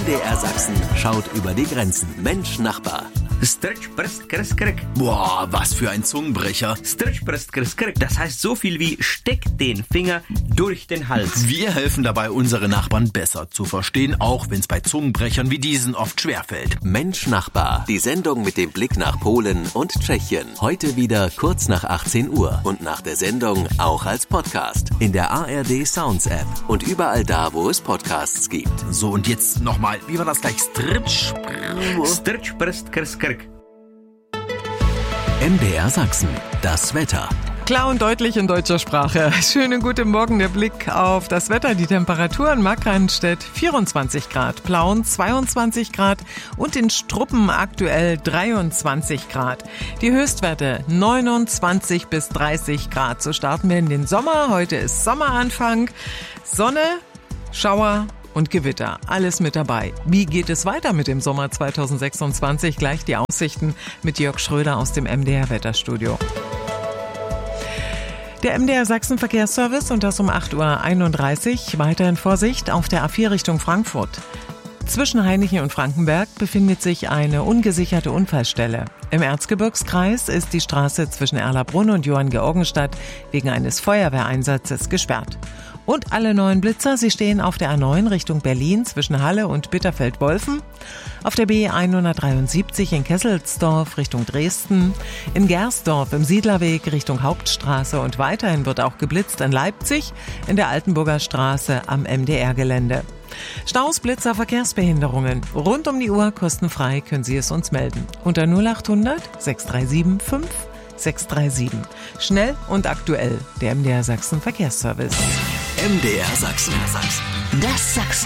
MDR Sachsen schaut über die Grenzen. Mensch, Nachbar. Boah, was für ein Zungenbrecher. Das heißt so viel wie steck den Finger durch den Hals. Wir helfen dabei, unsere Nachbarn besser zu verstehen, auch wenn es bei Zungenbrechern wie diesen oft schwerfällt. Mensch, Nachbar. Die Sendung mit dem Blick nach Polen und Tschechien. Heute wieder kurz nach 18 Uhr und nach der Sendung auch als Podcast. In der ARD Sounds App und überall da, wo es Podcasts gibt. So, und jetzt nochmal, wie war das gleich? MDR Sachsen. Das Wetter. Klar und deutlich in deutscher Sprache. Schönen guten Morgen, der Blick auf das Wetter. Die Temperatur in Markranstädt 24 Grad, Plauen 22 Grad und in Struppen aktuell 23 Grad. Die Höchstwerte 29 bis 30 Grad. So starten wir in den Sommer. Heute ist Sommeranfang. Sonne, Schauer und Gewitter. Alles mit dabei. Wie geht es weiter mit dem Sommer 2026? Gleich die Aussichten mit Jörg Schröder aus dem MDR Wetterstudio. Der MDR Sachsen Verkehrsservice und das um 8.31 Uhr. Weiterhin Vorsicht auf der A4 Richtung Frankfurt. Zwischen Hainichen und Frankenberg befindet sich eine ungesicherte Unfallstelle. Im Erzgebirgskreis ist die Straße zwischen Erlabrunn und Johanngeorgenstadt wegen eines Feuerwehreinsatzes gesperrt. Und alle neuen Blitzer, sie stehen auf der A9 Richtung Berlin zwischen Halle und Bitterfeld-Wolfen, auf der B 173 in Kesselsdorf Richtung Dresden, in Gersdorf im Siedlerweg Richtung Hauptstraße und weiterhin wird auch geblitzt in Leipzig in der Altenburger Straße am MDR-Gelände. Staus, Blitzer, Verkehrsbehinderungen. Rund um die Uhr kostenfrei können Sie es uns melden. Unter 0800 637 5637. Schnell und aktuell, der MDR Sachsen Verkehrsservice. MDR Sachsen. Das Sachsen.